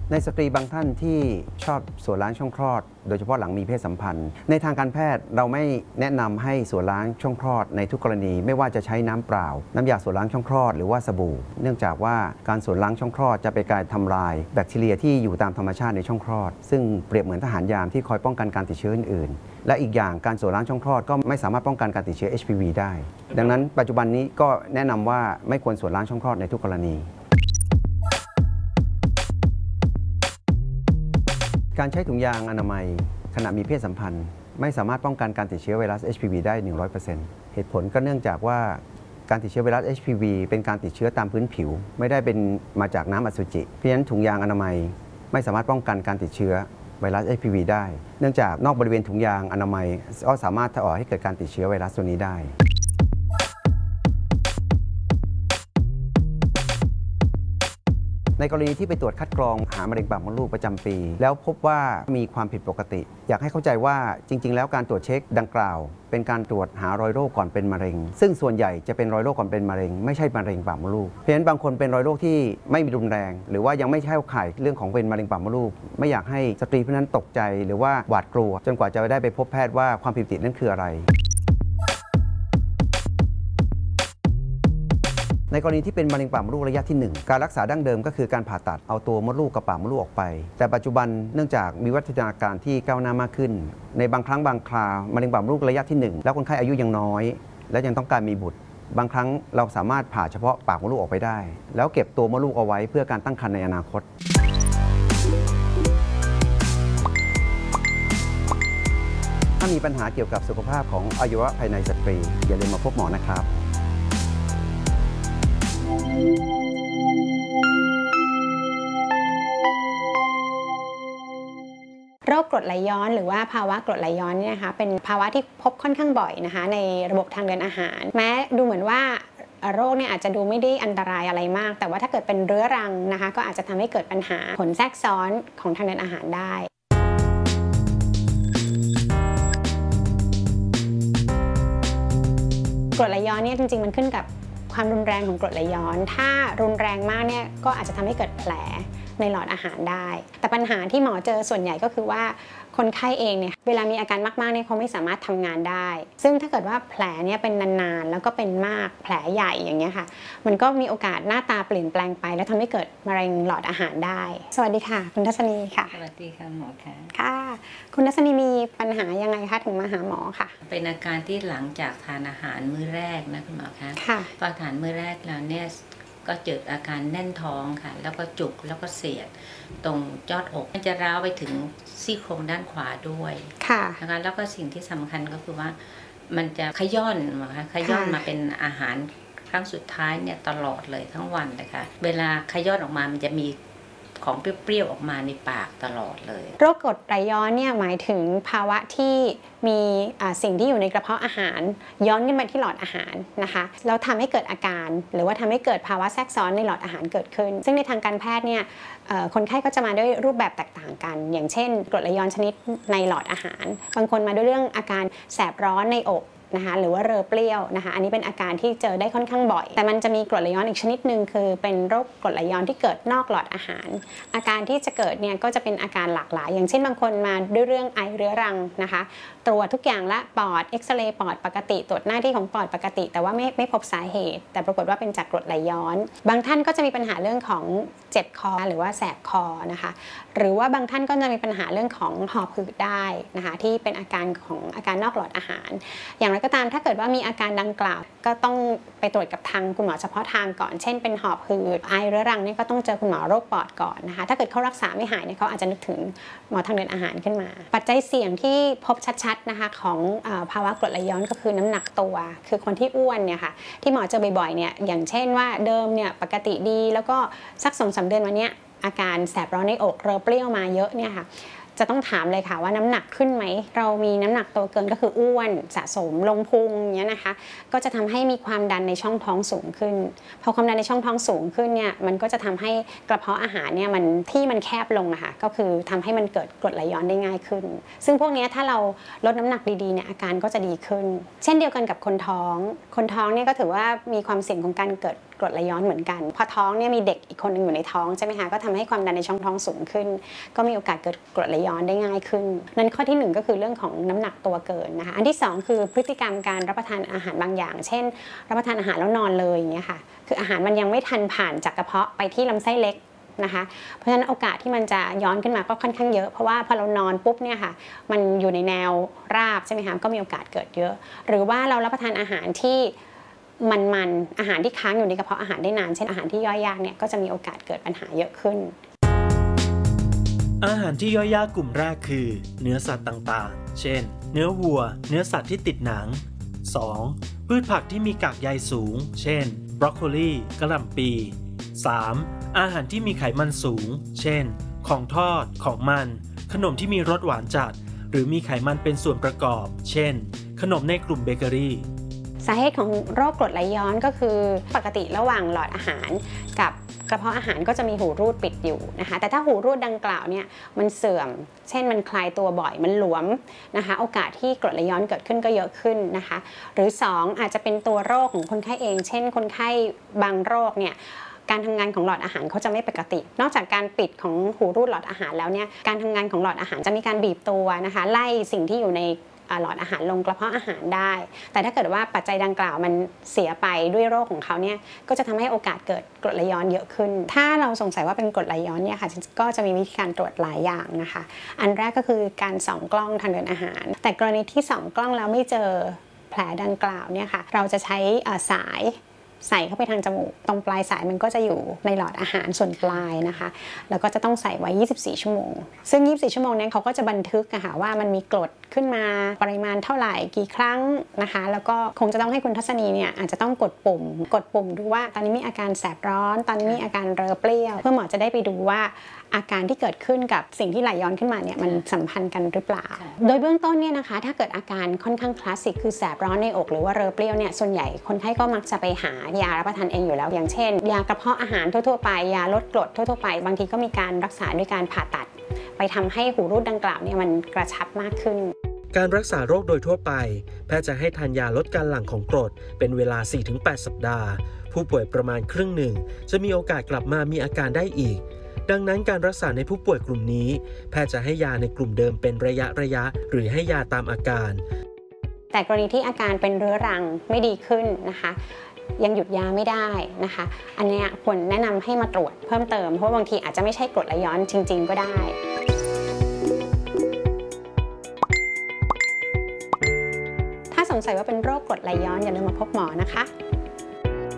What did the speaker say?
ในสตรีบางท่านที่ชอบส่วนล้างช่องคลอดโดยเฉพาะหลังมีเพศสัมพันธ์ในทางการแพทย์เราไม่แนะนำให้ส่วนล้างช่องคลอดในทุกกรณีไม่ว่าจะใช้น้ำเปล่าน้ำยาส่วนล้างช่องคลอดหรือว่าสบู่เนื่องจากว่าการส่วนล้างช่องคลอดจะเป็นการทำลายแบคทีเรียที่อยู่ตามธรรมชาติในช่องคลอดซึ่งเปรียบเหมือนทหารยามที่คอยป้องกันการติดเชื้ออื่นๆและอีกอย่างการส่วนล้างช่องคลอดก็ไม่สามารถป้องกันการติดเชื้อ HPV ได้ดังนั้นปัจจุบันนี้ก็แนะนำว่าไม่ควรส่วนล้างช่องคลอดในทุกกรณีการใช้ถุงยางอนามัยขณะมีเพศสัมพันธ์ไม่สามารถป้องกันการติดเชื้อไวรัส HPV ได้ 100% เหตุผลก็เนื่องจากว่าการติดเชื้อไวรัส HPV เป็นการติดเชื้อตามพื้นผิวไม่ได้เป็นมาจากน้ำอสุจิเพราะฉะนั้นถุงยางอนามัยไม่สามารถป้องกันการติดเชื้อไวรัส HPV ได้เนื่องจากนอกบริเวณถุงยางอนามัยก็สามารถก่อให้เกิดการติดเชื้อไวรัสตัวนี้ได้ในกรณีที่ไปตรวจคัดกรองหามะเร็งปากมดลูกประจำปีแล้วพบว่ามีความผิดปกติอยากให้เข้าใจว่าจริงๆแล้วการตรวจเช็คดังกล่าวเป็นการตรวจหารอยโรคก่อนเป็นมะเร็งซึ่งส่วนใหญ่จะเป็นรอยโรคก่อนเป็นมะเร็งไม่ใช่มะเร็งปากมดลูกเพราะฉะนั้นบางคนเป็นรอยโรคที่ไม่มีรุนแรงหรือว่ายังไม่เข้าข่ายเรื่องของเป็นมะเร็งปากมดลูกไม่อยากให้สตรีผู้นั้นตกใจหรือว่าหวาดกลัวจนกว่าจะได้ไปพบแพทย์ว่าความผิดปกตินั้นคืออะไรในกรณีที่เป็นมะเร็งปากมดลูกระยะที่ 1การรักษาดั้งเดิมก็คือการผ่าตัดเอาตัวมดลูกกับปากมดลูกออกไปแต่ปัจจุบันเนื่องจากมีวัฒนาการที่ก้าวหน้ามากขึ้นในบางครั้งบางคราวมะเร็งปากมดลูกระยะที่ 1แล้วคนไข้อายุยังน้อยและยังต้องการมีบุตรบางครั้งเราสามารถผ่าเฉพาะปากมดลูกออกไปได้แล้วเก็บตัวมดลูกเอาไว้เพื่อการตั้งครรภ์ในอนาคตถ้ามีปัญหาเกี่ยวกับสุขภาพของอวัยวะภายในสตรีอย่าลืมมาพบหมอนะครับโรคกรดไหลย้อนหรือว่าภาวะกรดไหลย้อนเนี่ยนะคะเป็นภาวะที่พบค่อนข้างบ่อยนะคะในระบบทางเดินอาหารแม้ดูเหมือนว่าโรคเนี่ยอาจจะดูไม่ได้อันตรายอะไรมากแต่ว่าถ้าเกิดเป็นเรื้อรังนะคะก็อาจจะทำให้เกิดปัญหาผลแทรกซ้อนของทางเดินอาหารได้กรดไหลย้อนเนี่ยจริงๆมันขึ้นกับความรุนแรงของกรดไหลย้อนถ้ารุนแรงมากเนี่ยก็อาจจะทำให้เกิดแผลในหลอดอาหารได้แต่ปัญหาที่หมอเจอส่วนใหญ่ก็คือว่าคนไข้เองเนี่ยเวลามีอาการมากๆเนี่ยเขาไม่สามารถทำงานได้ซึ่งถ้าเกิดว่าแผลเนี่ยเป็นนานๆแล้วก็เป็นมากแผลใหญ่อย่างเงี้ยค่ะมันก็มีโอกาสหน้าตาเปลี่ยนแปลงไปแล้วทำให้เกิดมะเร็งหลอดอาหารได้สวัสดีค่ะคุณทัศนีค่ะสวัสดีค่ะหมอค่ะค่ะคุณทัศนีมีปัญหายังไงคะถึงมาหาหมอค่ะเป็นอาการที่หลังจากทานอาหารมื้อแรกนะคุณหมอคะพอทานมื้อแรกแล้วเนี่ยก็เกิดอาการแน่นท้องค่ะแล้วก็จุกแล้วก็เสียดตรงยอดอกมันจะร้าวไปถึงซี่โครงด้านขวาด้วยนะคะแล้วก็สิ่งที่สำคัญก็คือว่ามันจะขย้อนนะคะขย้อนมาเป็นอาหารครั้งสุดท้ายเนี่ยตลอดเลยทั้งวันนะคะเวลาขย้อนออกมามันจะมีของเปรี้ยวๆออกมาในปากตลอดเลยโรคกรดไหลย้อนเนี่ยหมายถึงภาวะที่มีสิ่งที่อยู่ในกระเพาะอาหารย้อนขึ้นไปที่หลอดอาหารนะคะแล้วทำให้เกิดอาการหรือว่าทำให้เกิดภาวะแทรกซ้อนในหลอดอาหารเกิดขึ้นซึ่งในทางการแพทย์เนี่ยคนไข้ก็จะมาด้วยรูปแบบแตกต่างกันอย่างเช่นกรดไหลย้อนชนิดในหลอดอาหารบางคนมาด้วยเรื่องอาการแสบร้อนในอกนะคะหรือว่าเรอเปรี้ยวนะคะอันนี้เป็นอาการที่เจอได้ค่อนข้างบ่อยแต่มันจะมีกรดไหลย้อนอีกชนิดหนึ่งคือเป็นโรคกรดไหลย้อนที่เกิดนอกหลอดอาหารอาการที่จะเกิดเนี่ยก็จะเป็นอาการหลากหลายอย่างเช่นบางคนมาด้วยเรื่องไอเรื้อรังนะคะตรวจทุกอย่างละปอดเอ็กซเรย์ปอดปกติตรวจหน้าที่ของปอดปกติแต่ว่าไม่พบสาเหตุแต่ปรากฏว่าเป็นจากกรดไหลย้อนบางท่านก็จะมีปัญหาเรื่องของเจ็บคอหรือว่าแสบคอนะคะหรือว่าบางท่านก็จะมีปัญหาเรื่องของหอบหืดได้นะคะที่เป็นอาการของอาการนอกหลอดอาหารอย่างไรก็ตามถ้าเกิดว่ามีอาการดังกล่าวก็ต้องไปตรวจกับทางคุณหมอเฉพาะทางก่อนเช่นเป็นหอบหืดไอเรื้อรังนี่ก็ต้องเจอคุณหมอโรคปอดก่อนนะคะถ้าเกิดเขารักษาไม่หายเนี่ยเขาอาจจะนึกถึงหมอทางเดินอาหารขึ้นมาปัจจัยเสี่ยงที่พบชัดๆนะคะของภาวะกรดไหลย้อนก็คือน้ำหนักตัวคือคนที่อ้วนเนี่ยค่ะที่หมอเจอบ่อยๆเนี่ยอย่างเช่นว่าเดิมเนี่ยปกติดีแล้วก็สัก 2-3 เดือนมาเนี้ยอาการแสบร้อนในอกเรอเปรี้ยวมาเยอะเนี่ยค่ะจะต้องถามเลยค่ะว่าน้ำหนักขึ้นไหมเรามีน้ำหนักตัวเกินก็คืออ้วนสะสมลงพุงเนี้ยนะคะก็จะทำให้มีความดันในช่องท้องสูงขึ้นพอความดันในช่องท้องสูงขึ้นเนี่ยมันก็จะทำให้กระเพาะอาหารเนี่ยมันแคบลงอะค่ะก็คือทำให้มันเกิดกรดไหลย้อนได้ง่ายขึ้นซึ่งพวกนี้ถ้าเราลดน้ำหนักดีๆเนี่ยอาการก็จะดีขึ้นเช่นเดียวกันกับคนท้องเนี่ยก็ถือว่ามีความเสี่ยงของการเกิดกรดไหลย้อนเหมือนกันพอท้องเนี่ยมีเด็กอีกคนนึงอยู่ในท้องใช่ไหมคะก็ทำให้ความดันในช่องท้องสูงขึ้นก็มีโอกาสเกิดกรดไหลย้อนได้ง่ายขึ้นนั้นข้อที่1ก็คือเรื่องของน้ำหนักตัวเกินนะคะอันที่2คือพฤติกรรมการรับประทานอาหารบางอย่างเช่นรับประทานอาหารแล้วนอนเลยอย่างเงี้ยค่ะคืออาหารมันยังไม่ทันผ่านจากกระเพาะไปที่ลำไส้เล็กนะคะเพราะฉะนั้นโอกาสที่มันจะย้อนขึ้นมาก็ค่อนข้างเยอะเพราะว่าพอเรานอนปุ๊บเนี่ยค่ะมันอยู่ในแนวราบใช่ไหมคะก็มีโอกาสเกิดเยอะหรือว่าเรารับประทานอาหารที่มันอาหารที่ค้างอยู่ในกระเพาะอาหารได้นานเช่นอาหารที่ย่อยยากเนี่ยก็จะมีโอกาสเกิดปัญหาเยอะขึ้นอาหารที่ย่อยยากกลุ่มแรกคือเนื้อสัตว์ต่างๆเช่นเนื้อวัวเนื้อสัตว์ที่ติดหนัง 2. พืชผักที่มีกากใยสูงเช่นบรอกโคลีกะหล่ำปี 3. อาหารที่มีไขมันสูงเช่นของทอดของมันขนมที่มีรสหวานจัดหรือมีไขมันเป็นส่วนประกอบเช่นขนมในกลุ่มเบเกอรี่สาเหตุของโรคกรดไหลย้อนก็คือปกติระหว่างหลอดอาหารกับกระเพาะอาหารก็จะมีหูรูดปิดอยู่นะคะแต่ถ้าหูรูดดังกล่าวเนี่ยมันเสื่อมเช่นมันคลายตัวบ่อยมันหลวมนะคะโอกาสที่กรดไหลย้อนเกิดขึ้นก็เยอะขึ้นนะคะหรือ2อาจจะเป็นตัวโรคของคนไข้เองเช่นคนไข้บางโรคเนี่ยการทำงานของหลอดอาหารเขาจะไม่ปกตินอกจากการปิดของหูรูดหลอดอาหารแล้วเนี่ยการทำงานของหลอดอาหารจะมีการบีบตัวนะคะไล่สิ่งที่อยู่ในหลอดอาหารลงกระเพาะอาหารได้แต่ถ้าเกิดว่าปัจจัยดังกล่าวมันเสียไปด้วยโรคของเขาเนี่ยก็จะทำให้โอกาสเกิดกรดไหลย้อนเยอะขึ้นถ้าเราสงสัยว่าเป็นกรดไหลย้อนเนี่ยค่ะก็จะมีวิธีการตรวจหลายอย่างนะคะอันแรกก็คือการส่องกล้องทางเดินอาหารแต่กรณีที่ส่องกล้องแล้วไม่เจอแผลดังกล่าวเนี่ยค่ะเราจะใช้สายใส่เข้าไปทางจมูกตรงปลายสายมันก็จะอยู่ในหลอดอาหารส่วนปลายนะคะแล้วก็จะต้องใส่ไว้ 24 ชั่วโมงซึ่ง 24 ชั่วโมงนี้เขาก็จะบันทึกนะคะว่ามันมีกรดขึ้นมาปริมาณเท่าไหร่กี่ครั้งนะคะแล้วก็คงจะต้องให้คุณทัศนีเนี่ยอาจจะต้องกดปุ่มดูว่าตอนนี้มีอาการแสบร้อนตอนนี้มีอาการเรอเปรี้ยวเพื่อหมอจะได้ไปดูว่าอาการที่เกิดขึ้นกับสิ่งที่ไหลย้อนขึ้นมาเนี่ยมันสัมพันธ์กันหรือเปล่าโดยเบื้องต้นเนี่ยนะคะถ้าเกิดอาการค่อนข้างคลาสสิกคือแสบร้อนในอกหรือว่าเรอเปรี้ยวเนี่ยส่วนใหญ่คนไข้ก็มักจะไปหายารับประทานเองอยู่แล้วอย่างเช่นยากระเพาะอาหารทั่วๆไปยาลดกรดทั่วๆไปบางทีก็มีการรักษาด้วยการผ่าตัดไปทำให้หูรูดดังกล่าวเนี่ยมันกระชับมากขึ้นการรักษาโรคโดยทั่วไปแพทย์จะให้ทานยาลดการหลั่งของกรดเป็นเวลา 4-8 สัปดาห์ผู้ป่วยประมาณครึ่งหนึ่งจะมีโอกาสกลับมามีอาการได้อีกดังนั้นการรักษาในผู้ป่วยกลุ่มนี้แพทย์จะให้ยาในกลุ่มเดิมเป็นระยะหรือให้ยาตามอาการแต่กรณีที่อาการเป็นเรื้อรังไม่ดีขึ้นนะคะยังหยุดยาไม่ได้นะคะอันนี้ควรแนะนำให้มาตรวจเพิ่มเติมเพราะบางทีอาจจะไม่ใช่กรดไหลย้อนจริงๆก็ได้ถ้าสงสัยว่าเป็นโรคกรดไหลย้อนอย่าลืมมาพบหมอนะคะ